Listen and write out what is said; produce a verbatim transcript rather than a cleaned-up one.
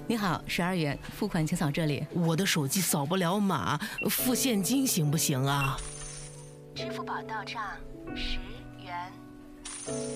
你好，十二元付款，请扫这里。 我的手机扫不了码，付现金行不行啊？ 支付宝到账十元。